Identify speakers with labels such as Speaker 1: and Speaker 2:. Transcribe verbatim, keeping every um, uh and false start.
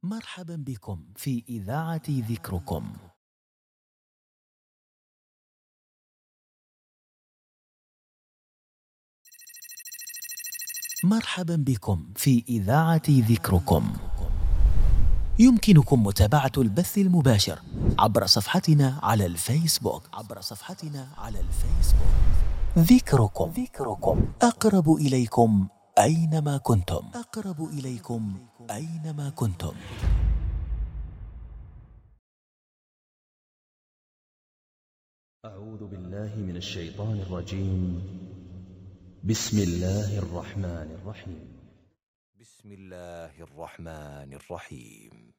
Speaker 1: مرحبا بكم في إذاعة ذكركم. مرحبا بكم في إذاعة ذكركم. يمكنكم متابعة البث المباشر عبر صفحتنا على الفيسبوك عبر صفحتنا على الفيسبوك ذكركم. ذكركم أقرب إليكم أينما كنتم. أقرب إليكم أينما كنتم.
Speaker 2: أعوذ بالله من الشيطان الرجيم. بسم الله الرحمن الرحيم.
Speaker 3: بسم الله الرحمن الرحيم.